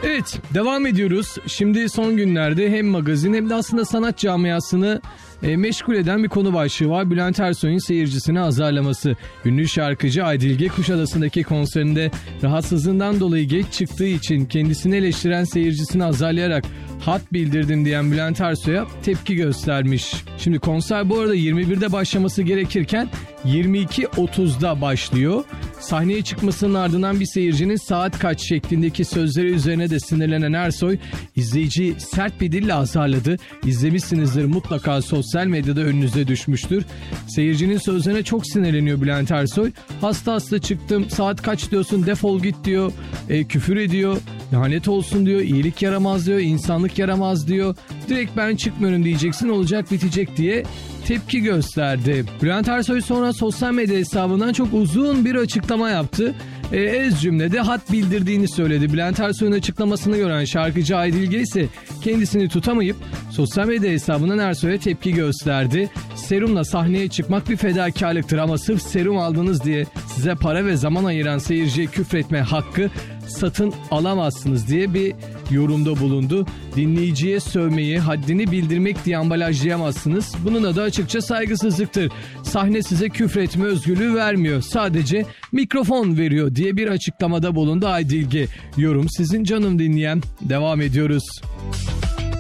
Evet, devam ediyoruz. Şimdi son günlerde hem magazin hem de aslında sanat camiasını meşgul eden bir konu başlığı var. Bülent Ersoy'un seyircisini azarlaması. Ünlü şarkıcı Aydilge Kuşadası'ndaki konserinde rahatsızlığından dolayı geç çıktığı için kendisini eleştiren seyircisini azarlayarak hat bildirdim diyen Bülent Ersoy'a tepki göstermiş. Şimdi konser bu arada 21'de başlaması gerekirken 22.30'da başlıyor. Sahneye çıkmasının ardından bir seyircinin saat kaç şeklindeki sözleri üzerine de sinirlenen Ersoy, izleyiciyi sert bir dille azarladı. İzlemişsinizdir, mutlaka sosyal medyada önünüze düşmüştür. Seyircinin sözlerine çok sinirleniyor Bülent Ersoy. Hasta çıktım, saat kaç diyorsun, defol git diyor, küfür ediyor, lanet olsun diyor, iyilik yaramaz diyor, insanlık yaramaz diyor. Direkt ben çıkmıyorum diyeceksin, olacak bitecek diye tepki gösterdi. Bülent Ersoy sonra sosyal medya hesabından çok uzun bir açıklama yaptı. Ez cümlede hat bildirdiğini söyledi. Bülent Ersoy'un açıklamasını gören şarkıcı Aydilge ise kendisini tutamayıp sosyal medya hesabından Ersoy'a tepki gösterdi. Serumla sahneye çıkmak bir fedakarlıktır ama sırf serum aldınız diye size para ve zaman ayıran seyirciye küfretme hakkı satın alamazsınız diye bir yorumda bulundu. Dinleyiciye sövmeyi, haddini bildirmek diye ambalajlayamazsınız. Bunun adı açıkça saygısızlıktır. Sahne size küfretme özgürlüğü vermiyor. Sadece mikrofon veriyor diye bir açıklamada bulundu Aydilge. Yorum sizin canım dinleyen. Devam ediyoruz.